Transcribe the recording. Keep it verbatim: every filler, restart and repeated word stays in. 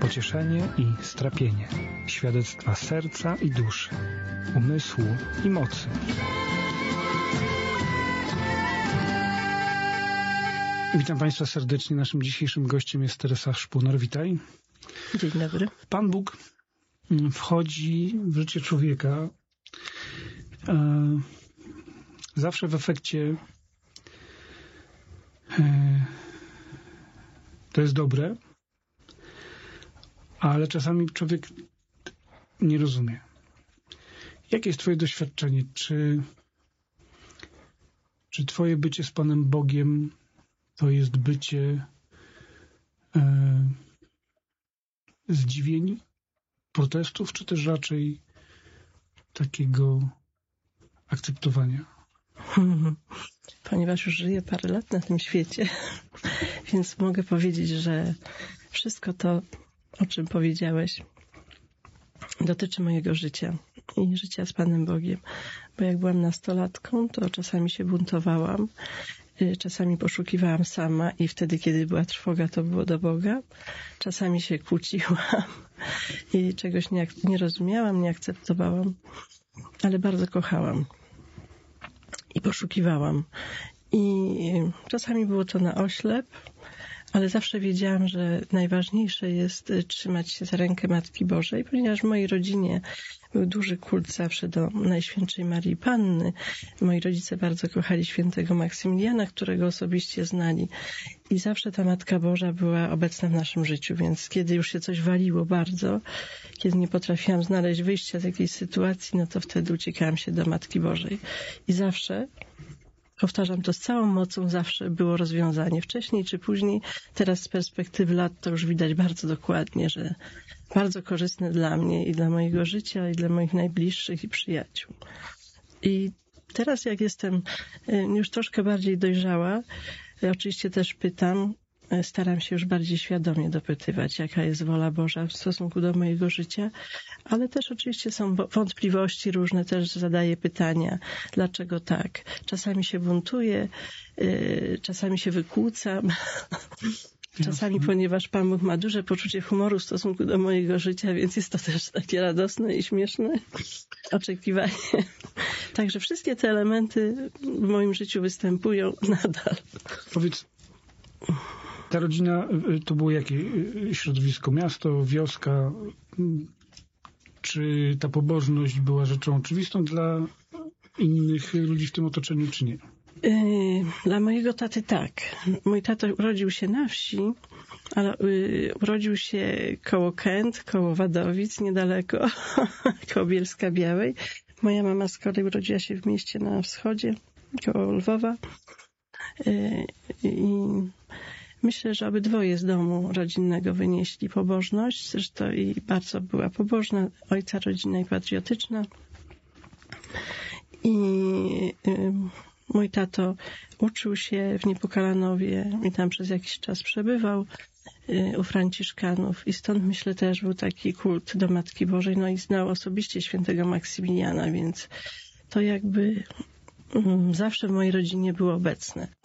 pocieszenie i strapienie, świadectwa serca i duszy, umysłu i mocy. Witam Państwa serdecznie. Naszym dzisiejszym gościem jest Teresa Szpuner. Witaj. Dzień dobry. Pan Bóg wchodzi w życie człowieka e, zawsze w efekcie e, to jest dobre, ale czasami człowiek nie rozumie. Jakie jest Twoje doświadczenie? Czy, czy Twoje bycie z Panem Bogiem to jest bycie e, zdziwień, protestów, czy też raczej takiego akceptowania? Ponieważ już żyję parę lat na tym świecie, więc mogę powiedzieć, że wszystko to, o czym powiedziałeś, dotyczy mojego życia i życia z Panem Bogiem. Bo jak byłam nastolatką, to czasami się buntowałam, czasami poszukiwałam sama i wtedy, kiedy była trwoga, to było do Boga. Czasami się kłóciłam i czegoś nie, nie rozumiałam, nie akceptowałam, ale bardzo kochałam i poszukiwałam. I czasami było to na oślep, ale zawsze wiedziałam, że najważniejsze jest trzymać się za rękę Matki Bożej, ponieważ w mojej rodzinie był duży kult zawsze do Najświętszej Marii Panny. Moi rodzice bardzo kochali świętego Maksymiliana, którego osobiście znali. I zawsze ta Matka Boża była obecna w naszym życiu, więc kiedy już się coś waliło bardzo, kiedy nie potrafiłam znaleźć wyjścia z jakiejś sytuacji, no to wtedy uciekałam się do Matki Bożej. I zawsze, powtarzam to z całą mocą, zawsze było rozwiązanie. Wcześniej czy później, teraz z perspektywy lat to już widać bardzo dokładnie, że bardzo korzystne dla mnie i dla mojego życia, i dla moich najbliższych i przyjaciół. I teraz jak jestem już troszkę bardziej dojrzała, oczywiście też pytam, staram się już bardziej świadomie dopytywać, jaka jest wola Boża w stosunku do mojego życia, ale też oczywiście są wątpliwości różne, też zadaję pytania, dlaczego tak. Czasami się buntuję, czasami się wykłócam, czasami ponieważ Pan Bóg ma duże poczucie humoru w stosunku do mojego życia, więc jest to też takie radosne i śmieszne oczekiwanie. Także wszystkie te elementy w moim życiu występują nadal. Powiedz, ta rodzina to było jakie środowisko? Miasto, wioska? Czy ta pobożność była rzeczą oczywistą dla innych ludzi w tym otoczeniu, czy nie? Dla mojego taty tak. Mój tato urodził się na wsi, ale urodził się koło Kęt, koło Wadowic, niedaleko, koło Bielska Białej. Moja mama z kolei urodziła się w mieście na wschodzie, koło Lwowa. I myślę, że obydwoje z domu rodzinnego wynieśli pobożność. Zresztą i bardzo była pobożna, ojca rodzina i patriotyczna. I mój tato uczył się w Niepokalanowie i tam przez jakiś czas przebywał u franciszkanów i stąd myślę też był taki kult do Matki Bożej, no i znał osobiście świętego Maksymiliana, więc to jakby zawsze w mojej rodzinie było obecne.